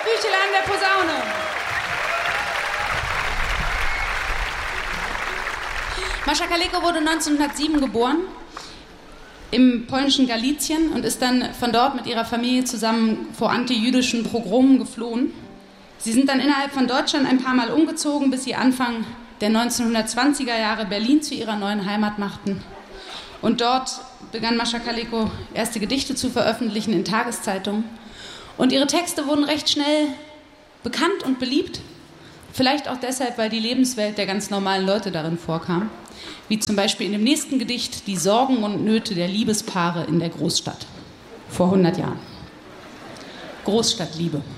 Büchel an der Posaune. Mascha Kaleko wurde 1907 geboren im polnischen Galizien und ist dann von dort mit ihrer Familie zusammen vor antijüdischen Pogromen geflohen. Sie sind dann innerhalb von Deutschland ein paar Mal umgezogen, bis sie Anfang der 1920er Jahre Berlin zu ihrer neuen Heimat machten. Und dort begann Mascha Kaleko erste Gedichte zu veröffentlichen in Tageszeitungen. Und ihre Texte wurden recht schnell bekannt und beliebt. Vielleicht auch deshalb, weil die Lebenswelt der ganz normalen Leute darin vorkam. Wie zum Beispiel in dem nächsten Gedicht Die Sorgen und Nöte der Liebespaare in der Großstadt. Vor 100 Jahren. Großstadtliebe.